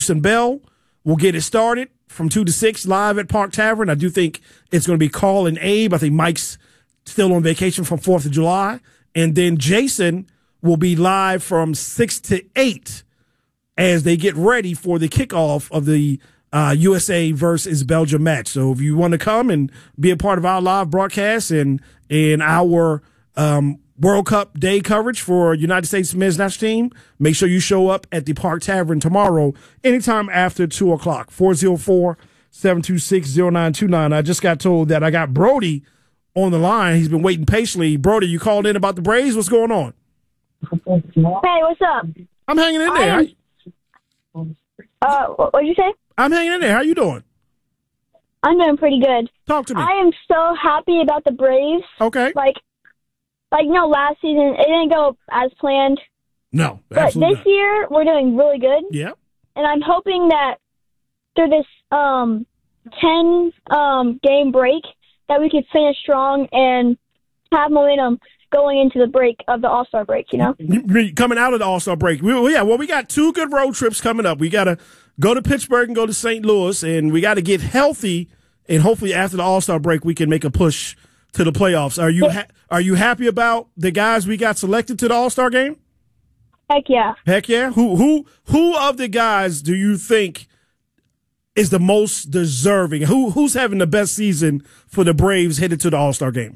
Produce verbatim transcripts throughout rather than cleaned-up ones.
and Bell will get it started from two to six live at Park Tavern. I do think it's going to be Carl and Abe. I think Mike's still on vacation from fourth of July. And then Jason will be live from six to eight as they get ready for the kickoff of the uh, U S A versus Belgium match. So if you want to come and be a part of our live broadcast and, and our um, World Cup Day coverage for United States men's national team, make sure you show up at the Park Tavern tomorrow anytime after two o'clock. four oh four, seven two six, oh nine two nine. I just got told that I got Brody on the line. He's been waiting patiently. Brody, you called in about the Braves. What's going on? Hey, what's up? I'm hanging in there. Am, uh, what did you say? I'm hanging in there. How you doing? I'm doing pretty good. Talk to me. I am so happy about the Braves. Okay. Like, like you know, last season it didn't go as planned. No, but this not. year we're doing really good. Yeah. And I'm hoping that through this um ten um game break that we could finish strong and have momentum going into the break of the All-Star break, you know? Coming out of the All-Star break. We, well, yeah, well, we got two good road trips coming up. We got to go to Pittsburgh and go to Saint Louis, and we got to get healthy, and hopefully after the All-Star break we can make a push to the playoffs. Are you ha- are you happy about the guys we got selected to the All-Star game? Heck yeah. Heck yeah. Who who who of the guys do you think is the most deserving? Who who's having the best season for the Braves headed to the All-Star game?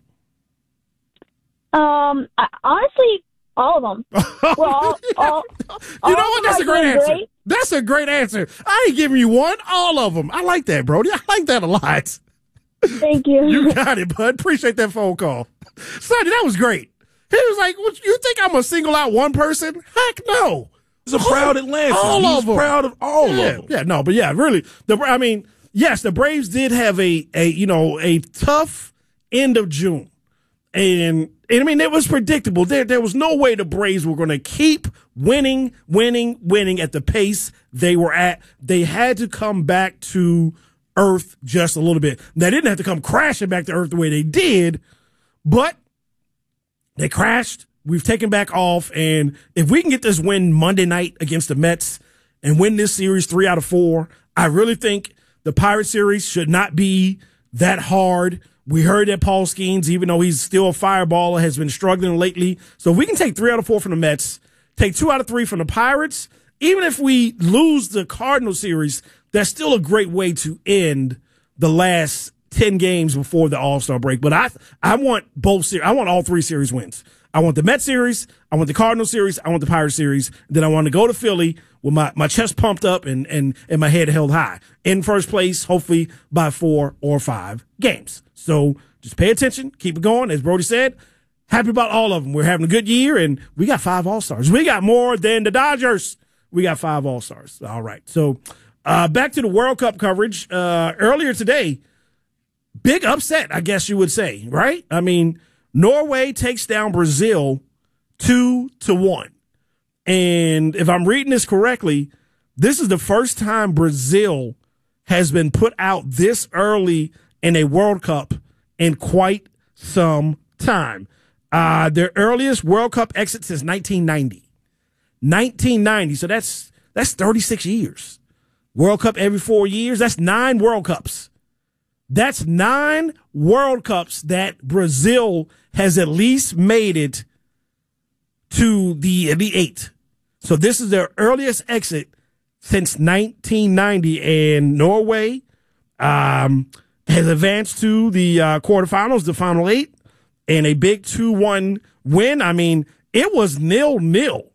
Um, I, honestly, all of them. Well, all, all, all you know what? That's a great answer. Great. That's a great answer. I ain't giving you one. All of them. I like that, Brody. I like that a lot. Thank you. You got it, bud. Appreciate that phone call. Sonny, that was great. He was like, what, you think I'm going to single out one person? Heck no. He's a proud Atlanta. All He's of them. proud of all yeah, of them. Yeah, no, but yeah, really. The I mean, yes, the Braves did have a, a you know, a tough end of June. And, and I mean, it was predictable. There, there was no way the Braves were going to keep winning, winning, winning at the pace they were at. They had to come back to earth just a little bit. They didn't have to come crashing back to earth the way they did, but they crashed. We've taken back off. And if we can get this win Monday night against the Mets and win this series three out of four, I really think the Pirate series should not be that hard. We heard that Paul Skeens, even though he's still a fireballer, has been struggling lately. So if we can take three out of four from the Mets, take two out of three from the Pirates, even if we lose the Cardinal series, that's still a great way to end the last ten games before the All-Star break. But I I want both series. I want all three series wins. I want the Mets series, I want the Cardinal series, I want the Pirates series. Then I want to go to Philly with my, my chest pumped up and, and, and my head held high. In first place, hopefully by four or five games. So just pay attention, keep it going. As Brody said, happy about all of them. We're having a good year, and we got five All-Stars. We got more than the Dodgers. We got five All-Stars. All right. So uh, back to the World Cup coverage. Uh, earlier today, big upset, I guess you would say, right? I mean, Norway takes down Brazil two to one. And if I'm reading this correctly, this is the first time Brazil has been put out this early in a World Cup in quite some time. Uh, their earliest World Cup exit since nineteen ninety. nineteen ninety. So that's, that's thirty-six years. World Cup every four years. That's nine World Cups. That's nine World Cups that Brazil has at least made it to the Elite Eight. So this is their earliest exit since nineteen ninety, and Norway um, has advanced to the uh, quarterfinals, the final eight, and a big two one win. I mean, it was nil-nil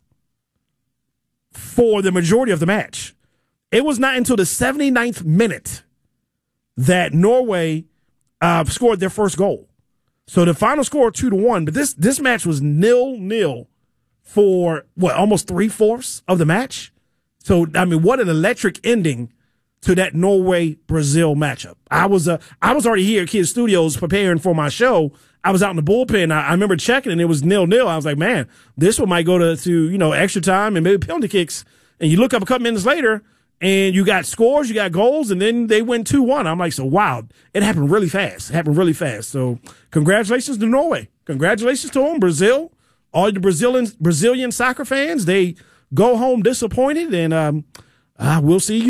for the majority of the match. It was not until the seventy-ninth minute that Norway uh, scored their first goal. So the final score two to one, but this this match was nil-nil for what, almost three-fourths of the match. So I mean, what an electric ending to that Norway-Brazil matchup. I was uh, I was already here at Kids Studios preparing for my show. I was out in the bullpen. I, I remember checking, and it was nil-nil. I was like, man, this one might go to, to you know extra time and maybe penalty kicks. And you look up a couple minutes later, and you got scores, you got goals, and then they win two one. I'm like, so wow, it happened really fast. It happened really fast. So congratulations to Norway. Congratulations to them, Brazil. All the Brazilian Brazilian soccer fans, they go home disappointed, and um, Uh, we'll see you.